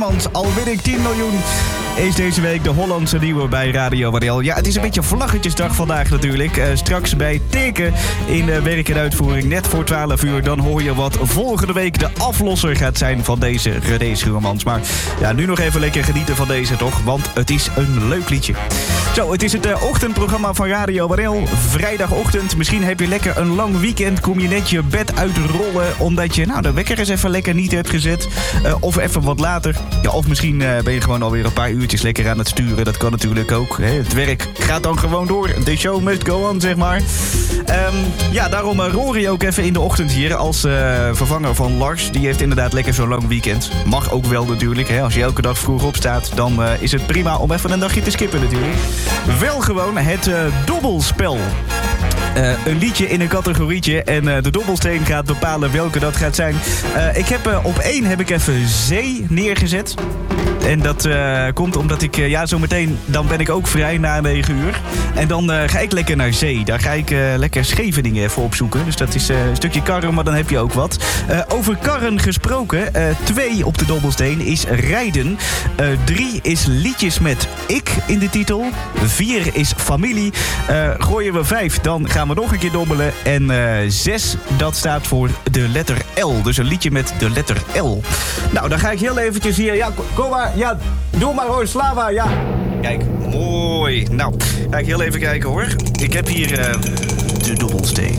Al win ik 10 miljoen is deze week de Hollandse nieuwe bij Radio Waddel. Ja, het is een beetje vlaggetjesdag vandaag natuurlijk. Straks bij Teken in werk en uitvoering net voor 12 uur. Dan hoor je wat volgende week de aflosser gaat zijn van deze René Schuurmans. Maar ja, nu nog even lekker genieten van deze toch, want het is een leuk liedje. Zo, het is het ochtendprogramma van Radio Waddel. Vrijdagochtend, misschien heb je lekker een lang weekend. Kom je net je bed uitrollen omdat je de wekker eens even lekker niet hebt gezet. Of even wat later. Ja, of misschien ben je gewoon alweer een paar uurtjes lekker aan het sturen. Dat kan natuurlijk ook. Hè. Het werk gaat dan gewoon door. The show must go on, zeg maar. Daarom Rory ook even in de ochtend hier als vervanger van Lars. Die heeft inderdaad lekker zo'n lang weekend. Mag ook wel natuurlijk. Hè. Als je elke dag vroeg opstaat, dan is het prima om even een dagje te skippen natuurlijk. Wel gewoon het dobbelspel. Een liedje in een categorietje en de dobbelsteen gaat bepalen welke dat gaat zijn. Ik heb op 1 heb ik even zee neergezet. En dat komt omdat ik, zometeen dan ben ik ook vrij na 9 uur. En dan ga ik lekker naar zee. Daar ga ik lekker Scheveningen even opzoeken. Dus dat is een stukje karren, maar dan heb je ook wat. Over karren gesproken. 2 op de dobbelsteen is rijden. 3 is liedjes met ik in de titel. 4 is familie. Gooien we 5, dan gaan we nog een keer dobbelen. En 6, dat staat voor de letter L. Dus een liedje met de letter L. Nou, dan ga ik heel eventjes hier. Ja, kom maar. Ja, doe maar hoor, Slava, ja. Kijk, mooi. Nou, ga ik heel even kijken hoor. Ik heb hier de dobbelsteen.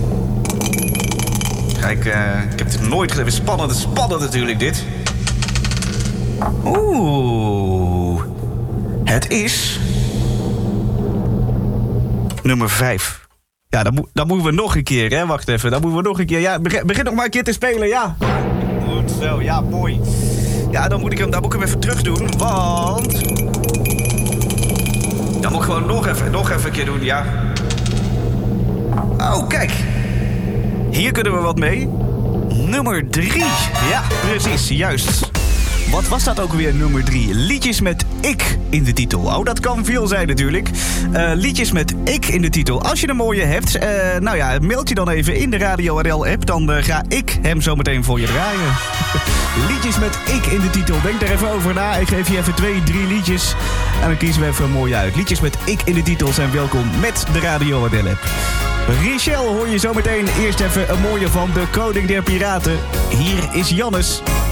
Kijk, ik heb het nooit gedaan. Spannend natuurlijk dit. Oeh. Het is nummer 5. Ja, dan moeten we nog een keer, hè. Wacht even, dan moeten we nog een keer. Ja, begin nog maar een keer te spelen, ja. Goed zo, ja, mooi. Ja, dan moet ik hem even terug doen, want... Dan moet ik gewoon nog even een keer doen, ja. Oh, kijk. Hier kunnen we wat mee. Nummer 3. Ja, precies, juist. Wat was dat ook weer, nummer 3? Liedjes met ik in de titel. Oh, dat kan veel zijn natuurlijk. Liedjes met ik in de titel. Als je een mooie hebt, meld je dan even in de Radio Waddel app. Dan ga ik hem zo meteen voor je draaien. Liedjes met ik in de titel. Denk daar even over na. Ik geef je even 2, 3 liedjes. En dan kiezen we even een mooie uit. Liedjes met ik in de titel zijn welkom met de Radio Waddel app. Richelle hoor je zo meteen. Eerst even een mooie van de Koning der Piraten. Hier is Jannes.